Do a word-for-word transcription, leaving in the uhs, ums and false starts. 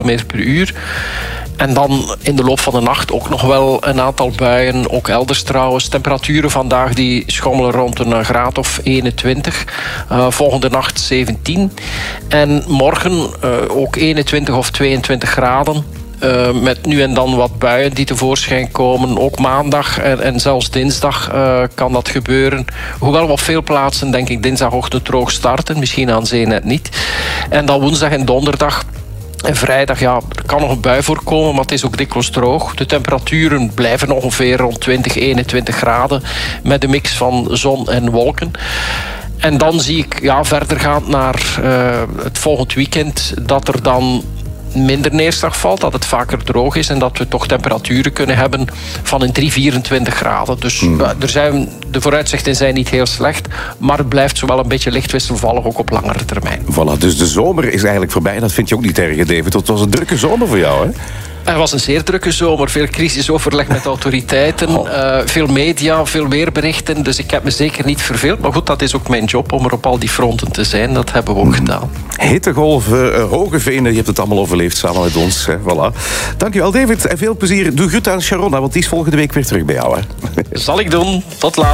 kilometer per uur. En dan in de loop van de nacht ook nog wel een aantal buien. Ook elders trouwens. Temperaturen vandaag die schommelen rond een graad of eenentwintig. Uh, volgende nacht zeventien. En morgen uh, ook eenentwintig of tweeëntwintig graden. Uh, met nu en dan wat buien die tevoorschijn komen. Ook maandag en, en zelfs dinsdag uh, kan dat gebeuren. Hoewel we op veel plaatsen, denk ik, dinsdagochtend droog starten. Misschien aan zee net niet. En dan woensdag en donderdag en vrijdag, ja, er kan nog een bui voorkomen, maar het is ook dikwijls droog. De temperaturen blijven ongeveer rond twintig, eenentwintig graden. Met een mix van zon en wolken. En dan zie ik, ja, verdergaand naar uh, het volgend weekend, dat er dan minder neerslag valt, dat het vaker droog is en dat we toch temperaturen kunnen hebben van een drie, vierentwintig graden. Dus hmm. er zijn, de vooruitzichten zijn niet heel slecht, maar het blijft zowel een beetje licht wisselvallig ook op langere termijn. Voilà, dus de zomer is eigenlijk voorbij. Dat vind je ook niet erg, David. Het was een drukke zomer voor jou, hè? Het was een zeer drukke zomer. Veel crisisoverleg met autoriteiten. Oh. Uh, veel media, veel weerberichten. Dus ik heb me zeker niet verveeld. Maar goed, dat is ook mijn job om er op al die fronten te zijn. Dat hebben we ook mm. gedaan. Hittegolven, uh, hoge venen. Je hebt het allemaal overleefd samen met ons. Hè. Voilà. Dankjewel, David. En veel plezier. Doe goed aan Sharona, want die is volgende week weer terug bij jou. Hè. Zal ik doen. Tot later.